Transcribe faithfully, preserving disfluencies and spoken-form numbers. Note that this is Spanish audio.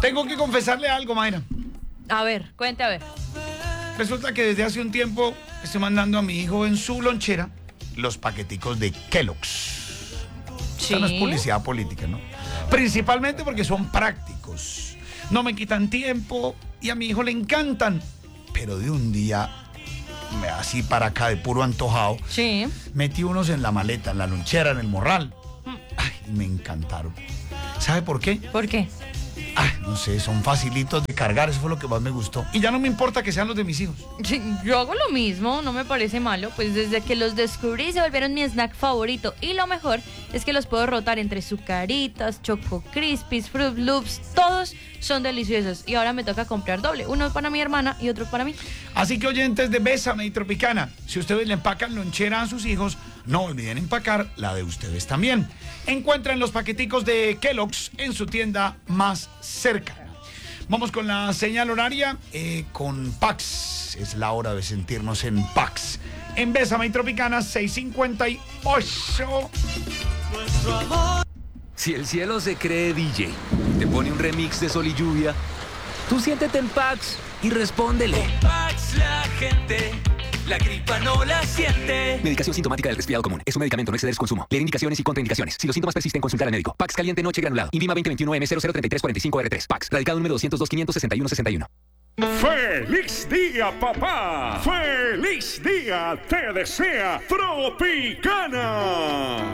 Tengo que confesarle algo, Mayra. A ver, cuente a ver. Resulta que desde hace un tiempo estoy mandando a mi hijo en su lonchera los paqueticos de Kellogg's. Sí. Esta no es publicidad política, ¿no? Principalmente porque son prácticos. No me quitan tiempo y a mi hijo le encantan. Pero de un día, así para acá, de puro antojado, Sí. metí unos en la maleta, en la lonchera, en el morral. Ay, me encantaron. ¿Sabe por qué? ¿Por qué? Ay, no sé, son facilitos de cargar, eso fue lo que más me gustó. Y ya no me importa que sean los de mis hijos. Sí, yo hago lo mismo, no me parece malo, pues desde que los descubrí se volvieron mi snack favorito y lo mejor es que los puedo rotar entre Zucaritas, Choco Crispies, Fruit Loops, todos son deliciosos y ahora me toca comprar doble, uno para mi hermana y otro para mí. Así que oyentes de Bésame y Tropicana, si ustedes le empacan lonchera a sus hijos, no olviden empacar la de ustedes también. Encuentren los paqueticos de Kellogg's en su tienda más cercana. Vamos con la señal horaria eh, con Pax. Es la hora de sentirnos en Pax. En Bésame y Tropicana seis cincuenta y ocho. Si el cielo se cree D J, te pone un remix de Sol y Lluvia, tú siéntete en Pax y respóndele. Con Pax la gente, la gripa no la siente. Medicación sintomática del resfriado común. Es un medicamento, no exceder su consumo. Leer indicaciones y contraindicaciones. Si los síntomas persisten, consultar al médico. Pax caliente noche granulado. Invima veinte veintiuno M cero cero treinta y tres cuarenta y cinco R tres. Pax. Radicado número doscientos dos quinientos sesenta y uno sesenta y uno. ¡Feliz día, papá! ¡Feliz día! ¡Te desea Tropicana!